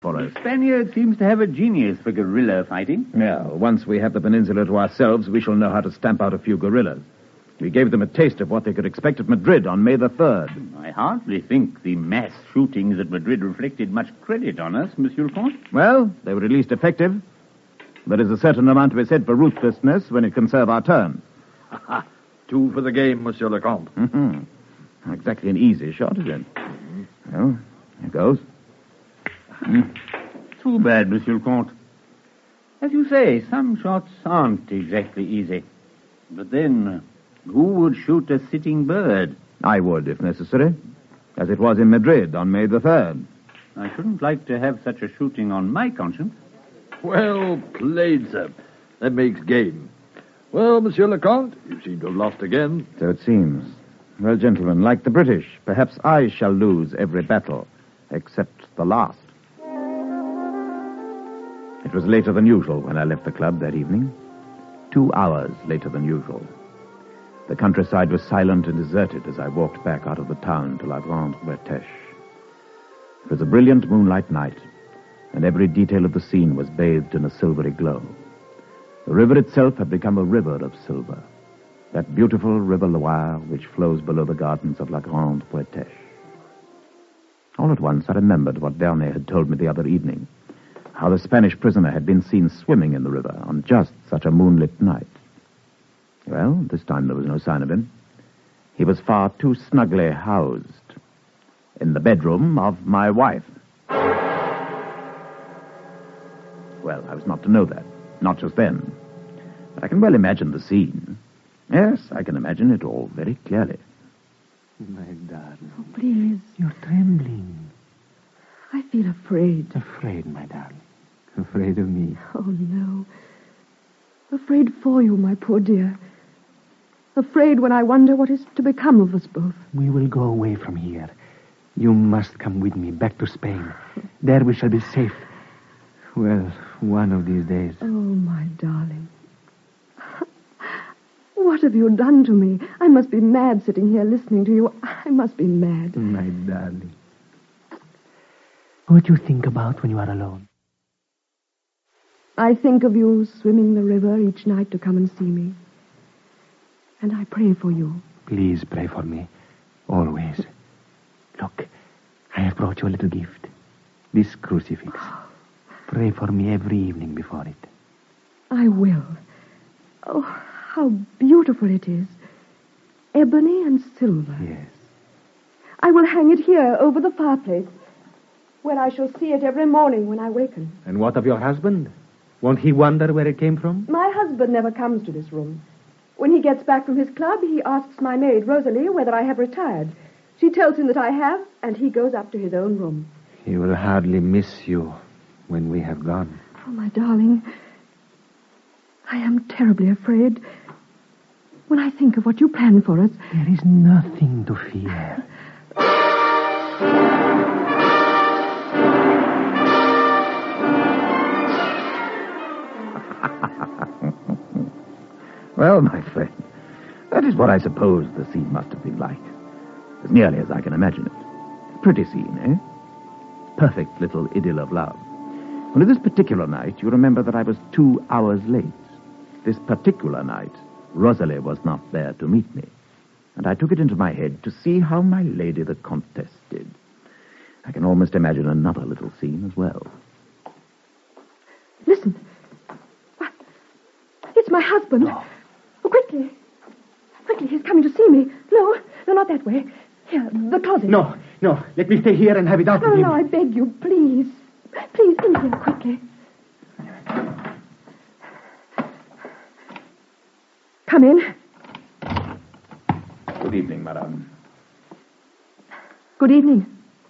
for us. The Spaniard seems to have a genius for guerrilla fighting. Yeah, once we have the peninsula to ourselves, we shall know how to stamp out a few guerrillas. We gave them a taste of what they could expect at Madrid on May the 3rd. I hardly think the mass shootings at Madrid reflected much credit on us, Monsieur le Comte. Well, they were at least effective. There is a certain amount to be said for ruthlessness when it can serve our turn. 2 for the game, Monsieur le Comte. Mm-hmm. Not exactly an easy shot, is it? Mm-hmm. Well, here goes. Too bad, Monsieur le Comte. As you say, some shots aren't exactly easy. But then, who would shoot a sitting bird? I would, if necessary. As it was in Madrid on May the 3rd. I shouldn't like to have such a shooting on my conscience. Well played, sir. That makes game. Well, Monsieur le Comte, you seem to have lost again. So it seems. Well, gentlemen, like the British, perhaps I shall lose every battle, except the last. It was later than usual when I left the club that evening. 2 hours later than usual. The countryside was silent and deserted as I walked back out of the town to La Grande Bretèche. It was a brilliant moonlight night, and every detail of the scene was bathed in a silvery glow. The river itself had become a river of silver, that beautiful river Loire which flows below the gardens of La Grande Bretèche. All at once I remembered what Vernet had told me the other evening, how the Spanish prisoner had been seen swimming in the river on just such a moonlit night. Well, this time there was no sign of him. He was far too snugly housed in the bedroom of my wife. Well, I was not to know that, not just then. But I can well imagine the scene. Yes, I can imagine it all very clearly. My darling. Oh, please. You're trembling. I feel afraid. Afraid, my darling. Afraid of me. Oh, no. Afraid for you, my poor dear. Afraid when I wonder what is to become of us both. We will go away from here. You must come with me back to Spain. There we shall be safe. Well, one of these days. Oh, my darling. What have you done to me? I must be mad sitting here listening to you. I must be mad. My darling. What do you think about when you are alone? I think of you swimming the river each night to come and see me. And I pray for you. Please pray for me. Always. Look, I have brought you a little gift. This crucifix. Pray for me every evening before it. I will. Oh, how beautiful it is. Ebony and silver. Yes. I will hang it here over the fireplace, where I shall see it every morning when I waken. And what of your husband? Won't he wonder where it came from? My husband never comes to this room. When he gets back from his club, he asks my maid, Rosalie, whether I have retired. She tells him that I have, and he goes up to his own room. He will hardly miss you when we have gone. Oh, my darling, I am terribly afraid. When I think of what you planned for us... There is nothing to fear. Well, my friend, that is what I suppose the scene must have been like. As nearly as I can imagine it. Pretty scene, eh? Perfect little idyll of love. Only this particular night, you remember that I was 2 hours late. This particular night, Rosalie was not there to meet me. And I took it into my head to see how my lady the Comtesse did. I can almost imagine another little scene as well. Listen. What? It's my husband. No. Oh, quickly. Quickly, he's coming to see me. No, not that way. Here, the closet. No. Let me stay here and have it out with him. No, I beg you, please. Please, in here, quickly. Come in. Good evening, madame. Good evening.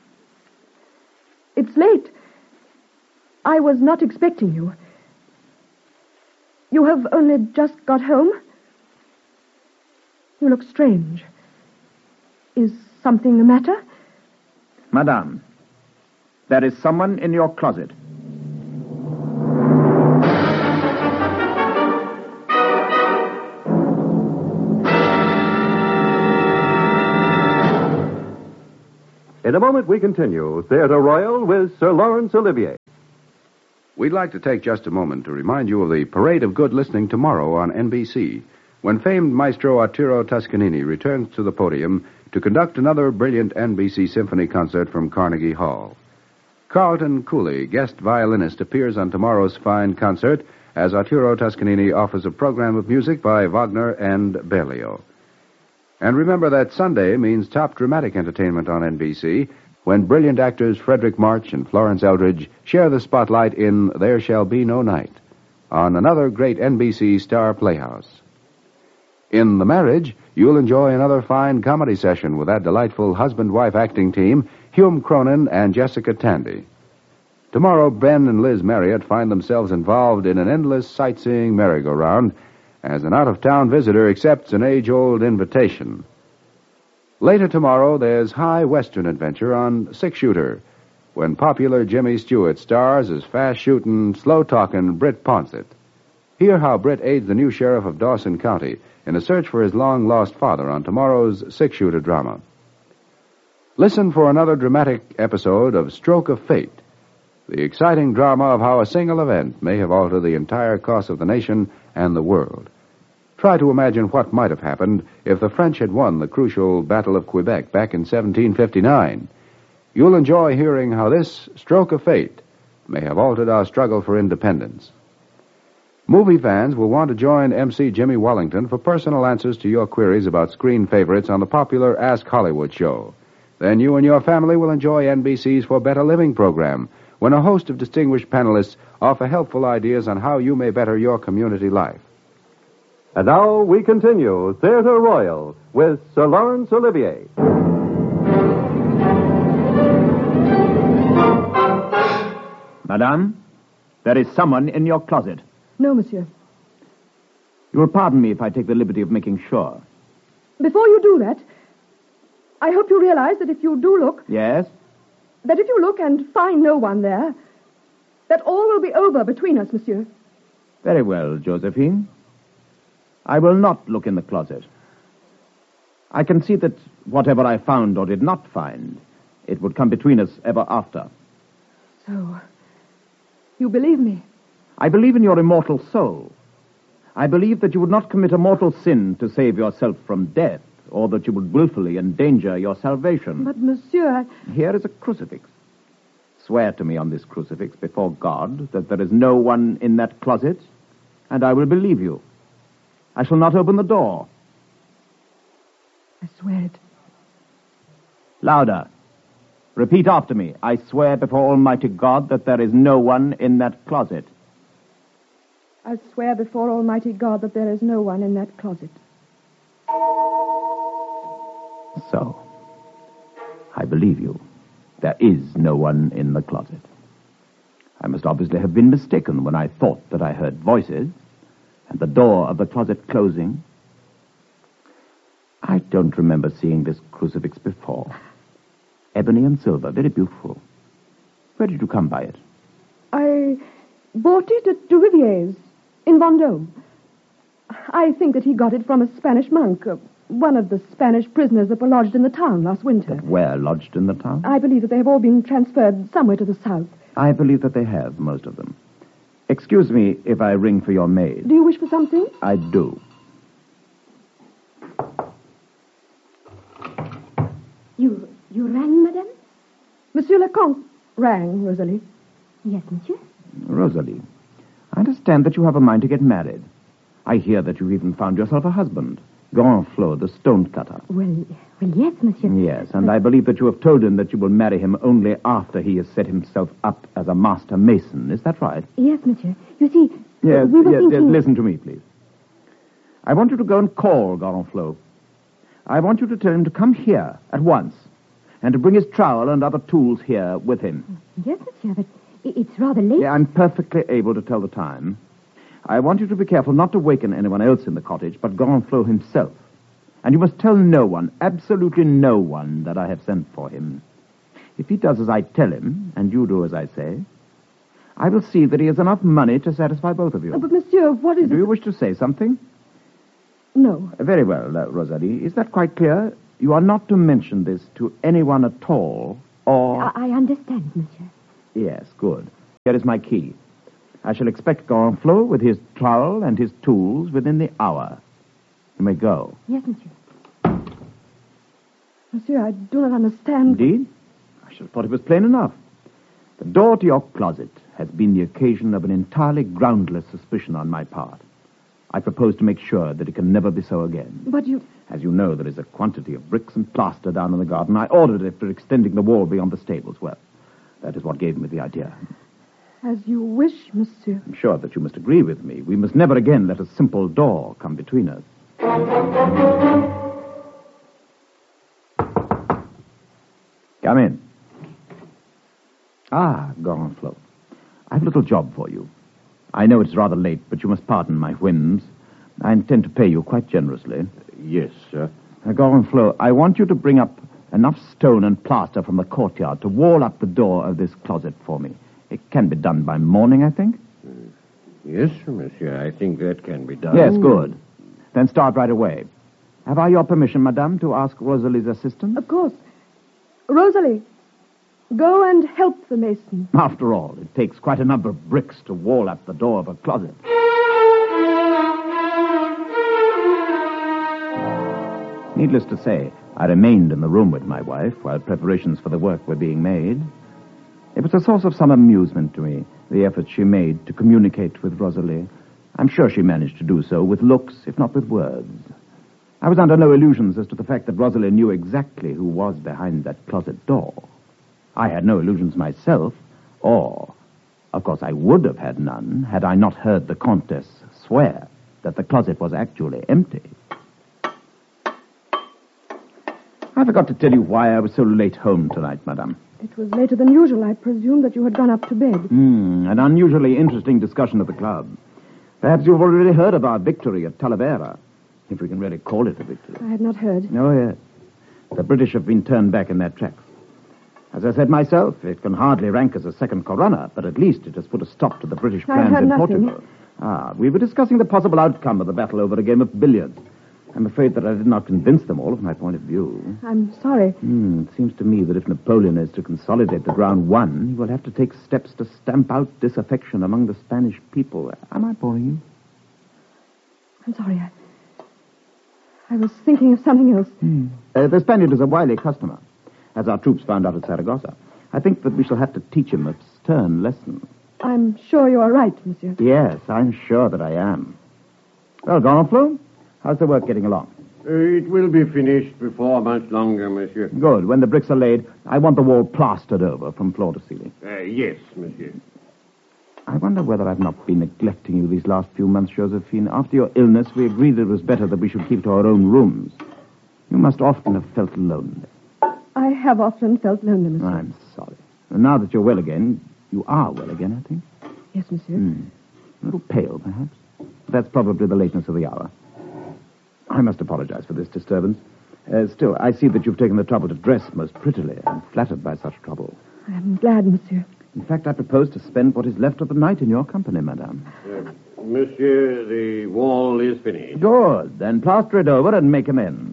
It's late. I was not expecting you. You have only just got home? You look strange. Is something the matter? Madame, there is someone in your closet. In a moment, we continue Theatre Royal with Sir Laurence Olivier. We'd like to take just a moment to remind you of the Parade of Good listening tomorrow on NBC, when famed maestro Arturo Toscanini returns to the podium to conduct another brilliant NBC symphony concert from Carnegie Hall. Carlton Cooley, guest violinist, appears on tomorrow's fine concert as Arturo Toscanini offers a program of music by Wagner and Berlioz. And remember that Sunday means top dramatic entertainment on NBC, when brilliant actors Frederick March and Florence Eldridge share the spotlight in There Shall Be No Night, on another great NBC star playhouse. In The Marriage, you'll enjoy another fine comedy session with that delightful husband-wife acting team, Hume Cronin and Jessica Tandy. Tomorrow, Ben and Liz Marriott find themselves involved in an endless sightseeing merry-go-round as an out-of-town visitor accepts an age-old invitation. Later tomorrow, there's high western adventure on Six Shooter, when popular Jimmy Stewart stars as fast-shooting, slow-talking Britt Ponsett. Hear how Britt aids the new sheriff of Dawson County in a search for his long-lost father on tomorrow's Six Shooter drama. Listen for another dramatic episode of Stroke of Fate, the exciting drama of how a single event may have altered the entire course of the nation and the world. Try to imagine what might have happened if the French had won the crucial Battle of Quebec back in 1759. You'll enjoy hearing how this stroke of fate may have altered our struggle for independence. Movie fans will want to join MC Jimmy Wallington for personal answers to your queries about screen favorites on the popular Ask Hollywood show. Then you and your family will enjoy NBC's For Better Living program, when a host of distinguished panelists offer helpful ideas on how you may better your community life. And now we continue Theatre Royal with Sir Laurence Olivier. Madame, there is someone in your closet. No, monsieur. You will pardon me if I take the liberty of making sure. Before you do that, I hope you realize that if you do look... Yes? That if you look and find no one there, that all will be over between us, monsieur. Very well, Josephine. I will not look in the closet. I can see that whatever I found or did not find, it would come between us ever after. So, you believe me? I believe in your immortal soul. I believe that you would not commit a mortal sin to save yourself from death, or that you would willfully endanger your salvation. But, monsieur, Here is a crucifix. Swear to me on this crucifix before God that there is no one in that closet, and I will believe you. I shall not open the door. I swear it. Louder. Repeat after me. I swear before Almighty God that there is no one in that closet. I swear before Almighty God that there is no one in that closet. So, I believe you. There is no one in the closet. I must obviously have been mistaken when I thought that I heard voices and the door of the closet closing. I don't remember seeing this crucifix before. Ebony and silver, very beautiful. Where did you come by it? I bought it at Duvivier's in Vendôme. I think that he got it from a Spanish monk, one of the Spanish prisoners that were lodged in the town last winter. Where lodged in the town? I believe that they have all been transferred somewhere to the south. I believe that they have, most of them. Excuse me if I ring for your maid. Do you wish for something? I do. You rang, madame? Monsieur Leconte rang, Rosalie. Yes, monsieur. Rosalie, I understand that you have a mind to get married. I hear that you've even found yourself a husband, Gorenflot, the stonecutter. Well, yes, monsieur. Yes, and I believe that you have told him that you will marry him only after he has set himself up as a master mason. Is that right? Yes, monsieur. You see, Yes, we were yes, thinking... yes. Listen to me, please. I want you to go and call Gorenflot. I want you to tell him to come here at once and to bring his trowel and other tools here with him. Yes, monsieur, but it's rather late. Yeah, I'm perfectly able to tell the time. I want you to be careful not to waken anyone else in the cottage but Gorenflot himself. And you must tell no one, absolutely no one, that I have sent for him. If he does as I tell him, and you do as I say, I will see that he has enough money to satisfy both of you. But, monsieur, what is Do you wish to say something? No. Very well, Rosalie. Is that quite clear? You are not to mention this to anyone at all, or... I understand, monsieur. Yes, good. Here is my key. I shall expect Gorenflot with his trowel and his tools within the hour. You may go. Yes, monsieur. Monsieur, I do not understand. Indeed? I should have thought it was plain enough. The door to your closet has been the occasion of an entirely groundless suspicion on my part. I propose to make sure that it can never be so again. But you... As you know, there is a quantity of bricks and plaster down in the garden. I ordered it for extending the wall beyond the stables. Well, that is what gave me the idea. As you wish, monsieur. I'm sure that you must agree with me. We must never again let a simple door come between us. Come in. Ah, Gorenflot. I've a little job for you. I know it's rather late, but you must pardon my whims. I intend to pay you quite generously. Yes, sir. Gorenflot, I want you to bring up enough stone and plaster from the courtyard to wall up the door of this closet for me. It can be done by morning, I think. Yes, monsieur. I think that can be done. Yes, good. Then start right away. Have I your permission, madame, to ask Rosalie's assistance? Of course. Rosalie, go and help the mason. After all, it takes quite a number of bricks to wall up the door of a closet. Needless to say, I remained in the room with my wife while preparations for the work were being made. It was a source of some amusement to me, the effort she made to communicate with Rosalie. I'm sure she managed to do so with looks, if not with words. I was under no illusions as to the fact that Rosalie knew exactly who was behind that closet door. I had no illusions myself, or, of course, I would have had none had I not heard the Countess swear that the closet was actually empty. I forgot to tell you why I was so late home tonight, madame. It was later than usual. I presume that you had gone up to bed. An unusually interesting discussion at the club. Perhaps you've already heard of our victory at Talavera, if we can really call it a victory. I had not heard. Oh, yes. The British have been turned back in their tracks. As I said myself, it can hardly rank as a second Corona, but at least it has put a stop to the British plans in Portugal. We were discussing the possible outcome of the battle over a game of billiards. I'm afraid that I did not convince them all of my point of view. I'm sorry. It seems to me that if Napoleon is to consolidate the ground won, he will have to take steps to stamp out disaffection among the Spanish people. Am I boring you? I'm sorry. I was thinking of something else. The Spaniard is a wily customer, as our troops found out at Saragossa. I think that we shall have to teach him a stern lesson. I'm sure you are right, monsieur. Yes, I'm sure that I am. Well, Gorenflot, how's the work getting along? It will be finished before much longer, monsieur. Good. When the bricks are laid, I want the wall plastered over from floor to ceiling. Yes, monsieur. I wonder whether I've not been neglecting you these last few months, Josephine. After your illness, we agreed that it was better that we should keep to our own rooms. You must often have felt lonely. I have often felt lonely, monsieur. I'm sorry. And now that you're well again, you are well again, I think. Yes, monsieur. A little pale, perhaps. That's probably the lateness of the hour. I must apologize for this disturbance. Still, I see that you've taken the trouble to dress most prettily. I'm flattered by such trouble. I am glad, monsieur. In fact, I propose to spend what is left of the night in your company, madame. Monsieur, the wall is finished. Good. Then plaster it over and make amends.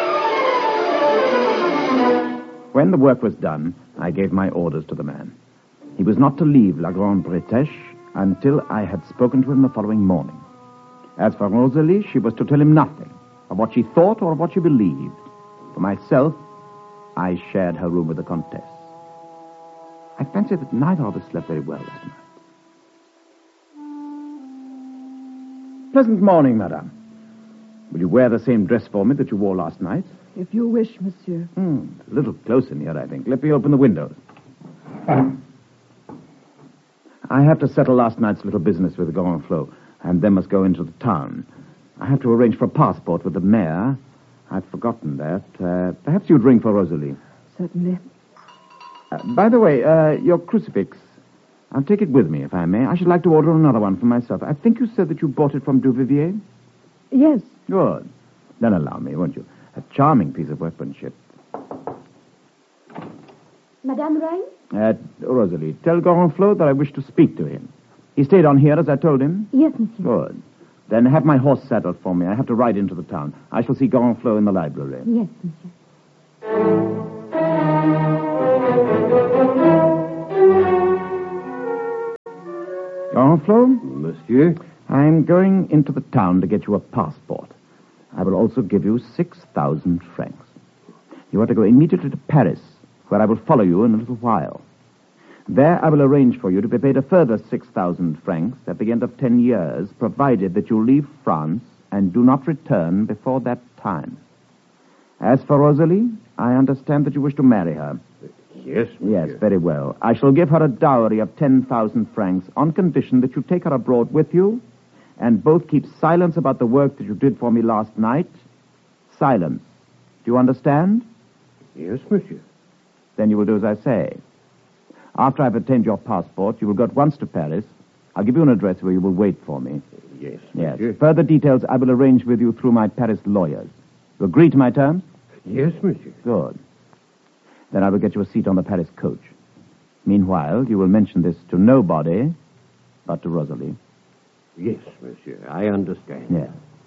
When the work was done, I gave my orders to the man. He was not to leave La Grande Bretèche until I had spoken to him the following morning. As for Rosalie, she was to tell him nothing of what she thought or of what she believed. For myself, I shared her room with the Countess. I fancy that neither of us slept very well last night. Pleasant morning, madame. Will you wear the same dress for me that you wore last night? If you wish, monsieur. It's a little close in here, I think. Let me open the windows. I have to settle last night's little business with Gorenflot, and then must go into the town. I have to arrange for a passport with the mayor. I'd forgotten that. Perhaps you'd ring for Rosalie. Certainly. By the way, your crucifix. I'll take it with me, if I may. I should like to order another one for myself. I think you said that you bought it from Duvivier? Yes. Good. Then allow me, won't you? A charming piece of workmanship. Madame rang? Rosalie, tell Gorenflot that I wish to speak to him. He stayed on here, as I told him? Yes, monsieur. Good. Then have my horse saddled for me. I have to ride into the town. I shall see Gorenflot in the library. Yes, monsieur. Genflot? Monsieur? I'm going into the town to get you a passport. I will also give you 6,000 francs. You are to go immediately to Paris, where I will follow you in a little while. There I will arrange for you to be paid a further 6,000 francs at the end of 10 years, provided that you leave France and do not return before that time. As for Rosalie, I understand that you wish to marry her. Yes, monsieur. Yes, very well. I shall give her a dowry of 10,000 francs on condition that you take her abroad with you and both keep silence about the work that you did for me last night. Silence. Do you understand? Yes, monsieur. Then you will do as I say. After I've obtained your passport, you will go at once to Paris. I'll give you an address where you will wait for me. Yes, Yes. monsieur. Further details I will arrange with you through my Paris lawyers. You agree to my terms? Yes, monsieur. Good. Then I will get you a seat on the Paris coach. Meanwhile, you will mention this to nobody but to Rosalie. Yes, monsieur. I understand. Yes.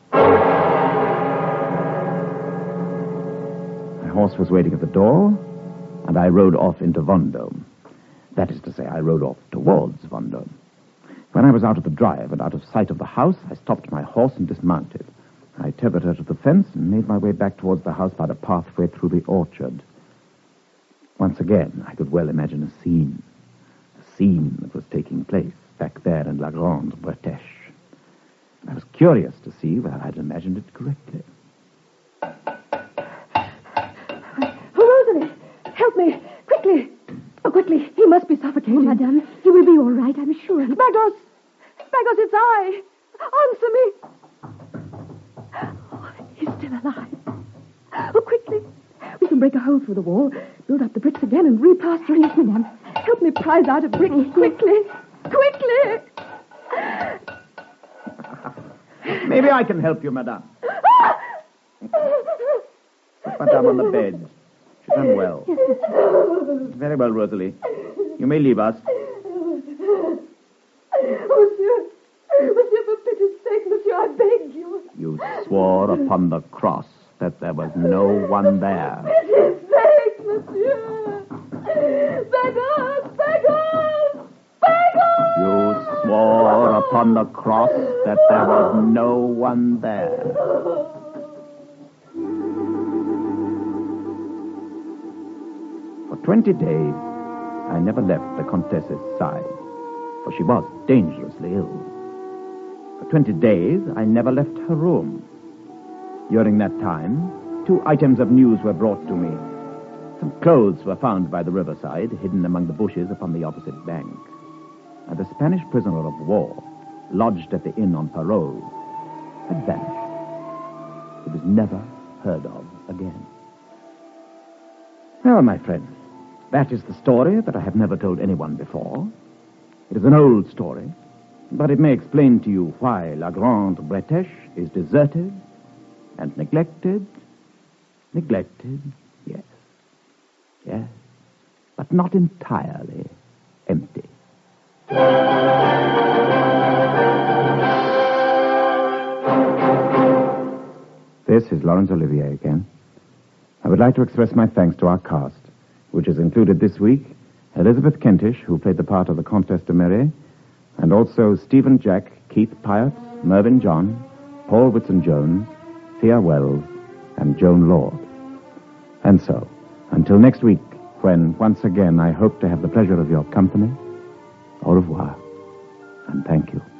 My horse was waiting at the door, and I rode off into Vendôme. That is to say, I rode off towards Vendôme. When I was out of the drive and out of sight of the house, I stopped my horse and dismounted. I tethered her to the fence and made my way back towards the house by the pathway through the orchard. Once again, I could well imagine a scene that was taking place back there in La Grande Bretèche. I was curious to see whether I'd imagined it correctly. Oh, Rosalie, help me, quickly. Oh, quickly, he must be suffocating. Oh, madame, he will be all right, I'm sure. Bagos, it's I. Answer me. Oh, he's still alive. Oh, quickly. We can break a hole through the wall, build up the bricks again, and replaster it. Yes, madame. Help me prise out a brick quickly. Quickly. Maybe I can help you, madame. Put madame on the bed. She's unwell. Very well, Rosalie. You may leave us. Monsieur, for pity's sake, monsieur, I beg you. You swore upon the cross that there was no one there. Pity's sake, monsieur. Bagos. You swore upon the cross that there was no one there. For 20 days, I never left the Comtesse's side, for she was dangerously ill. For 20 days, I never left her room. During that time, 2 items of news were brought to me. Some clothes were found by the riverside, hidden among the bushes upon the opposite bank. And a Spanish prisoner of war, lodged at the inn on parole, had vanished. He was never heard of again. Well, my friends, that is the story that I have never told anyone before. It is an old story, but it may explain to you why La Grande Bretèche is deserted and neglected. Neglected, yes. Yes, but not entirely empty. This is Laurence Olivier again. I would like to express my thanks to our cast, which has included this week Elizabeth Kentish, who played the part of the Comtesse de Méré, and also Stephen Jack, Keith Pyatt, Mervyn John, Paul Whitson-Jones, Thea Wells, and Joan Lord. And so, until next week, when once again I hope to have the pleasure of your company, au revoir, and thank you.